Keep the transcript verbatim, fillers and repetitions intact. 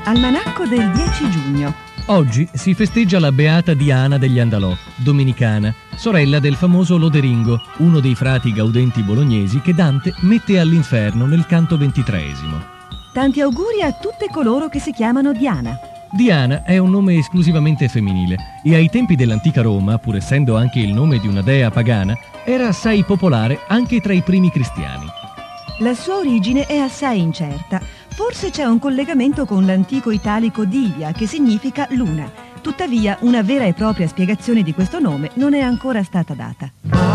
Almanacco del dieci giugno. Oggi si festeggia la beata Diana degli Andalò, domenicana, sorella del famoso Loderingo, uno dei frati gaudenti bolognesi che Dante mette all'inferno nel canto ventitreesimo. Tanti auguri a tutte coloro che si chiamano Diana. Diana è un nome esclusivamente femminile e ai tempi dell'antica Roma, pur essendo anche il nome di una dea pagana, era assai popolare anche tra i primi cristiani. La sua origine è assai incerta. Forse c'è un collegamento con l'antico italico Divia, che significa luna. Tuttavia, una vera e propria spiegazione di questo nome non è ancora stata data.